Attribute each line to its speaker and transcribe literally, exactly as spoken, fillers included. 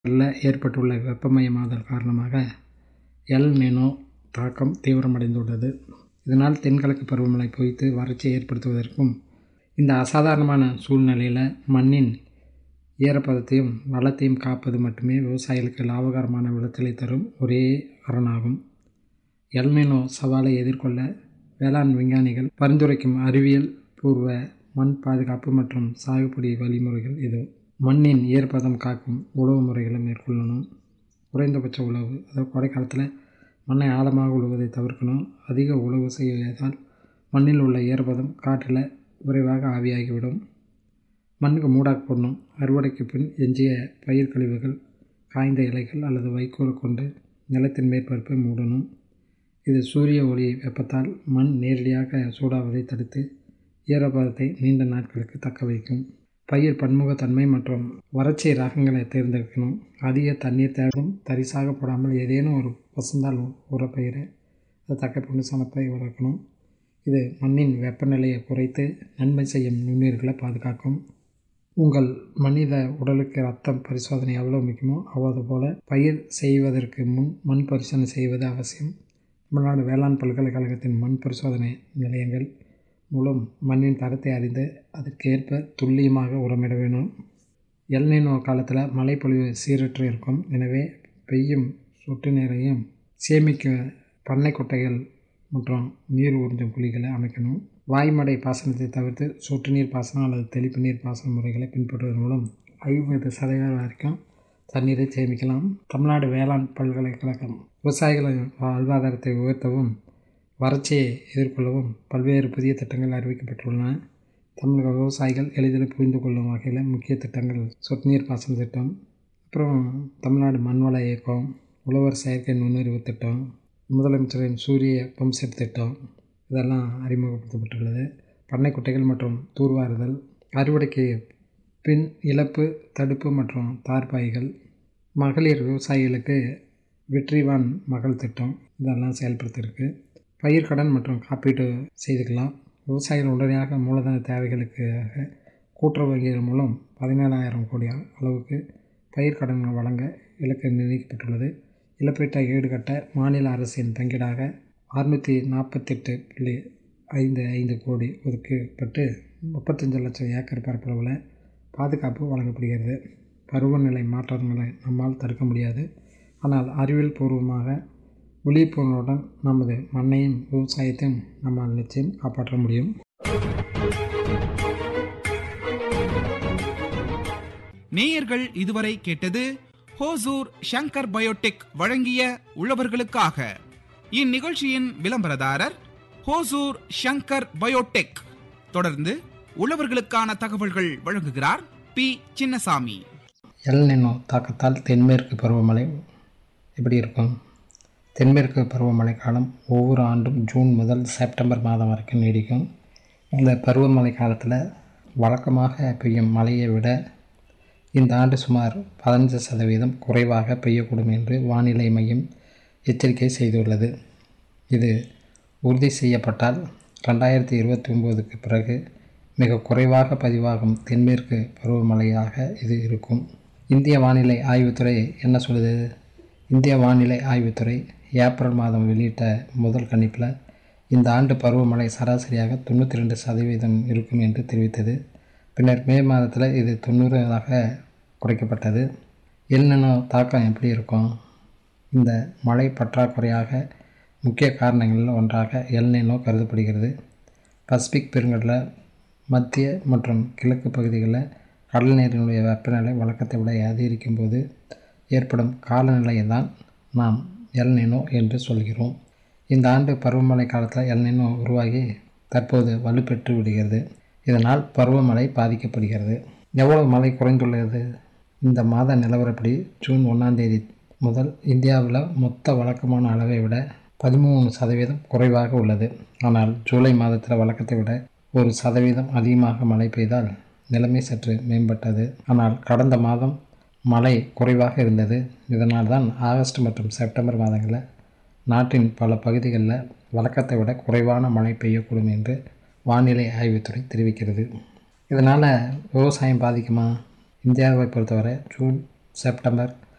Speaker 1: ஏற்பட்டுள்ள வெப்பமயமாதல் காரணமாக எல் நினோ தாக்கம் தீவிரமடைந்துள்ளது. இதனால் தென்கிழக்கு பருவமழை பொய்த்து வறட்சியை ஏற்படுத்துவதற்கும், இந்த அசாதாரணமான சூழ்நிலையில் மண்ணின் ஈரப்பதத்தையும் வளத்தையும் காப்பது மட்டுமே விவசாயிகளுக்கு லாபகரமான விளைச்சலை தரும் ஒரே அரணாகும். எல் நினோ சவாலை எதிர்கொள்ள வேளாண் விஞ்ஞானிகள் பரிந்துரைக்கும் அறிவியல் பூர்வ மண் பாதுகாப்பு மற்றும் சாகுபடி வழிமுறைகள் இதோ. மண்ணின் ஈரப்பதம் காக்கும் உழவு முறைகளை மேற்கொள்ளணும். குறைந்தபட்ச உழவு, அதாவது கோடைக்காலத்தில் மண்ணை ஆழமாக உழுவதை தவிர்க்கணும். அதிக உழவு செய்வதால் மண்ணில் உள்ள ஈரப்பதம் காற்றில் விரைவாக ஆவியாகிவிடும். மண்ணுக்கு மூடாக்கு போடணும். அறுவடைக்கு பின் எஞ்சிய பயிர் கழிவுகள், காய்ந்த இலைகள் அல்லது வைக்கோல் கொண்டு நிலத்தின் மேற்பரப்பை மூடணும். இது சூரிய ஒளி வெப்பத்தால் மண் நேரடியாக சூடாவதை தடுத்து ஈரப்பதத்தை நீண்ட நாட்களுக்கு தக்க வைக்கும். பயிர் பன்முகத்தன்மை மற்றும் வறட்சி ரகங்களை தேர்ந்தெடுக்கணும். அதிக தண்ணீர் தேவையும் தரிசாக போடாமல் ஏதேனும் ஒரு பசுந்தாள் உரப்பயிரை அதை தக்கப்பட்டு சமத்தை வளர்க்கணும். இது மண்ணின் வெப்பநிலையை குறைத்து நன்மை செய்யும் நுண்ணுயிர்களை பாதுகாக்கும். உங்கள் மனித உடலுக்கு ரத்தம் பரிசோதனை எவ்வளோ முக்கியமோ அவ்வளவு போல பயிர் செய்வதற்கு முன் மண் பரிசோதனை செய்வது அவசியம். தமிழ்நாடு வேளாண் பல்கலைக்கழகத்தின் மண் பரிசோதனை நிலையங்கள் மூலம் மண்ணின் தரத்தை அறிந்து அதற்கேற்ப துல்லியமாக உரமிட வேணும். எல் நினோ காலத்தில் மழைப்பொழிவு சீரற்று இருக்கும். எனவே பெய்யும் சொட்டு நீரையும் சேமிக்க பண்ணை குட்டைகள் மற்றும் நீர் உறிஞ்சும் குழிகளை அமைக்கணும். வாய்மடை பாசனத்தை தவிர்த்து சொட்டு நீர் பாசனம் அல்லது தெளிப்பு நீர் பாசன முறைகளை பின்பற்றுவதன் மூலம் ஐம்பது சதவீதம் வரைக்கும் தண்ணீரை சேமிக்கலாம். தமிழ்நாடு வேளாண் பல்கலைக்கழகம் விவசாயிகளின் வாழ்வாதாரத்தை உயர்த்தவும் வறட்சியை எதிர்கொள்ளவும் பல்வேறு புதிய திட்டங்கள் அறிவிக்கப்பட்டுள்ளன. தமிழக விவசாயிகள் எளிதில் புரிந்து கொள்ளும் வகையில் முக்கிய திட்டங்கள் சொட்டு நீர் பாசன திட்டம், அப்புறம் தமிழ்நாடு மண்வள இயக்கம், உழவர் செயற்கை நுண்ணறிவு திட்டம், முதலமைச்சரின் சூரிய பம்ப்செட் திட்டம் இதெல்லாம் அறிமுகப்படுத்தப்பட்டுள்ளது. பண்ணை குட்டைகள் மற்றும் தூர்வாறுதல், அறுவடைக்கு பின் இழப்பு தடுப்பு மற்றும் தார்பாய்கள், மகளிர் விவசாயிகளுக்கு வெற்றிவான் மகள் திட்டம் இதெல்லாம் செயல்படுத்தியிருக்கு. பயிர்க்கடன் மற்றும் காப்பீடு செய்துக்கலாம். விவசாயிகள் உடனடியாக மூலதன தேவைகளுக்காக கூட்டுறவு வங்கிகள் மூலம் பதினேழாயிரம் கோடி அளவுக்கு பயிர்க்கடன் வழங்க இலக்கு நிர்ணயிக்கப்பட்டுள்ளது. இழப்பீட்டை ஈடுகட்ட மாநில அரசின் பங்கீடாக அறுநூற்றி நாற்பத்தெட்டு புள்ளி ஐந்து ஐந்து கோடி ஒதுக்கப்பட்டு முப்பத்தஞ்சு லட்சம் ஏக்கர் பரப்பளவில் பாதுகாப்பு வழங்கப்படுகிறது. பருவநிலை மாற்றங்களை நம்மால் தடுக்க முடியாது. ஆனால் அறிவியல் பூர்வமாக விழிப்புணர்வுடன் நமது மண்ணையும் விவசாயத்தையும் நம்மால் நிச்சயம் காப்பாற்ற முடியும்.
Speaker 2: நேயர்கள் இதுவரை கேட்டது ஹோசூர் ஷங்கர் பயோடெக் வழங்கிய உழவர்களுக்காக. இந்நிகழ்ச்சியின் விளம்பரதாரர் ஹோசூர் ஷங்கர் பயோடெக். தொடர்ந்து உழவர்களுக்கான தகவல்கள் வழங்குகிறார் பி சின்னசாமி.
Speaker 1: எல் நினோ தாக்கத்தால் தென்மேற்கு பருவமழை எப்படி இருக்கும்? தென்மேற்கு பருவமழை காலம் ஒவ்வொரு ஆண்டும் ஜூன் முதல் செப்டம்பர் மாதம் வரைக்கும் நீடிக்கும். இந்த பருவமழை காலத்தில் வழக்கமாக பெய்யும் மழையை விட இந்த ஆண்டு சுமார் பதினஞ்சு சதவீதம் குறைவாக பெய்யக்கூடும் என்று வானிலை மையம் எச்சரிக்கை செய்துள்ளது. இது உறுதி செய்யப்பட்டால் ரெண்டாயிரத்தி இருபத்தி ஒம்போதுக்கு பிறகு மிக குறைவாக பதிவாகும் தென்மேற்கு பருவமழையாக இது இருக்கும். இந்திய வானிலை ஆய்வுத்துறை என்ன சொல்லுது? இந்திய வானிலை ஆய்வுத்துறை ஏப்ரல் மாதம் வெளியிட்ட முதல் கணிப்பில் இந்த ஆண்டு பருவமழை சராசரியாக தொண்ணூற்றி ரெண்டு சதவீதம் இருக்கும் என்று தெரிவித்தது. பின்னர் மே மாதத்தில் இது தொண்ணூறாக குறைக்கப்பட்டது. எல் நினோ தாக்கம் எப்படி இருக்கும்? இந்த மழை பற்றாக்குறையாக முக்கிய காரணங்களில் ஒன்றாக எல் நினோ கருதப்படுகிறது. பசிபிக் பெருங்கடல மத்திய மற்றும் கிழக்கு பகுதிகளில் கடல் நீரினுடைய வெப்பநிலை வழக்கத்தை விட அதிகரிக்கும் போது ஏற்படும் காலநிலையை தான் நாம் எல் நினோ என்று சொல்கிறோம். இந்த ஆண்டு பருவமழை காலத்தில் எல் நினோ உருவாகி தற்போது வலுப்பெற்று விடுகிறது. இதனால் பருவமழை பாதிக்கப்படுகிறது. எவ்வளவு மழை குறைந்துள்ளது? இந்த மாத நிலவரப்படி ஜூன் ஒன்றாம் தேதி முதல் இந்தியாவில் மொத்த வழக்கமான அளவை விட பதிமூணு சதவீதம் குறைவாக உள்ளது. ஆனால் ஜூலை மாதத்தில் வழக்கத்தை விட ஒரு சதவீதம் அதிகமாக மழை பெய்தால் நிலைமை சற்று மேம்பட்டது. ஆனால் கடந்த மாதம் மழை குறைவாக இருந்தது. இதனால் தான் ஆகஸ்ட் மற்றும் செப்டம்பர் மாதங்களில் நாட்டின் பல பகுதிகளில் வழக்கத்தை விட குறைவான மழை பெய்யக்கூடும் என்று வானிலை ஆய்வுத்துறை தெரிவிக்கிறது. இதனால் விவசாயம் பாதிக்குமா? இந்தியாவை பொறுத்தவரை ஜூன் செப்டம்பர்